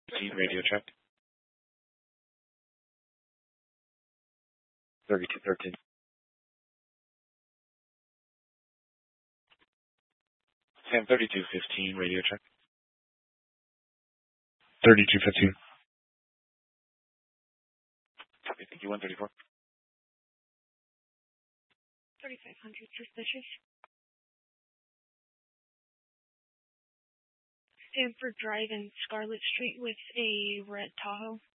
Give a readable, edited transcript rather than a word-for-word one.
Radio check. 3213. Sam 3215, radio check. 3215. Copy, thank you, 134. 3500, suspicious. Stanford Drive and Scarlet Street with a red Tahoe.